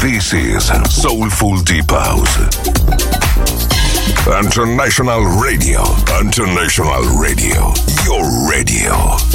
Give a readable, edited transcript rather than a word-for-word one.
This is Soulful Deep House. International Radio. International Radio. Your radio.